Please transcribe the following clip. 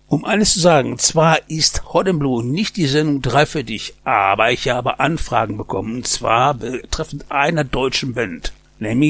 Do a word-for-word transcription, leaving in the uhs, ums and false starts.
Um eines zu sagen, zwar ist Hot and Blue nicht die Sendung drei für dich, aber ich habe Anfragen bekommen, und zwar betreffend einer deutschen Band, nämlich